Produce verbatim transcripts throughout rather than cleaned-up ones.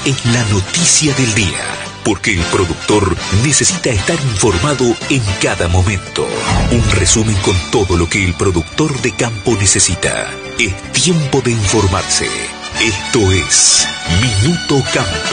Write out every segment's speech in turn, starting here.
es la noticia del día, porque el productor necesita estar informado en cada momento. Un resumen con todo lo que el productor de campo necesita. Es tiempo de informarse. Esto es Minuto Campo.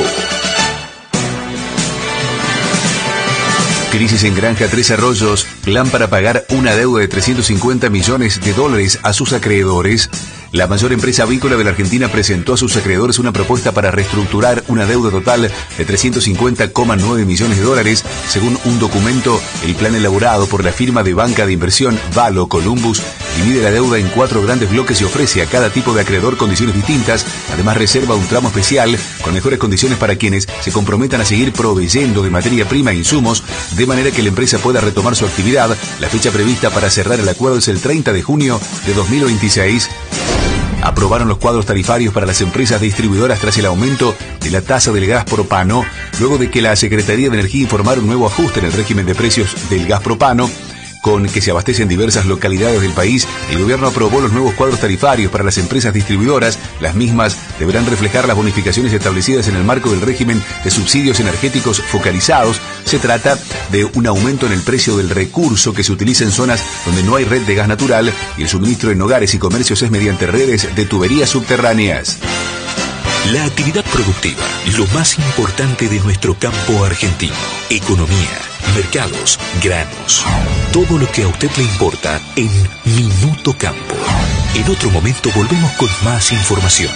Crisis en Granja Tres Arroyos, plan para pagar una deuda de trescientos cincuenta millones de dólares a sus acreedores. La mayor empresa avícola de la Argentina presentó a sus acreedores una propuesta para reestructurar una deuda total de trescientos cincuenta coma nueve millones de dólares. Según un documento, el plan elaborado por la firma de banca de inversión Valo Columbus divide la deuda en cuatro grandes bloques y ofrece a cada tipo de acreedor condiciones distintas. Además, reserva un tramo especial con mejores condiciones para quienes se comprometan a seguir proveyendo de materia prima e insumos, de manera que la empresa pueda retomar su actividad. La fecha prevista para cerrar el acuerdo es el treinta de junio de dos mil veintiséis. Aprobaron los cuadros tarifarios para las empresas distribuidoras tras el aumento de la tasa del gas propano, luego de que la Secretaría de Energía informara un nuevo ajuste en el régimen de precios del gas propano, con que se abastecen diversas localidades del país. El gobierno aprobó los nuevos cuadros tarifarios para las empresas distribuidoras. Las mismas deberán reflejar las bonificaciones establecidas en el marco del régimen de subsidios energéticos focalizados. Se trata de un aumento en el precio del recurso que se utiliza en zonas donde no hay red de gas natural y el suministro en hogares y comercios es mediante redes de tuberías subterráneas. La actividad productiva, lo más importante de nuestro campo argentino. Economía, mercados, granos. Todo lo que a usted le importa en Minuto Campo. En otro momento volvemos con más información.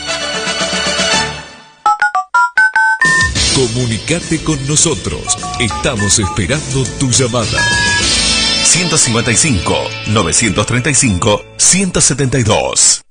Comunicate con nosotros. Estamos esperando tu llamada. ciento cincuenta y cinco, novecientos treinta y cinco, ciento setenta y dos.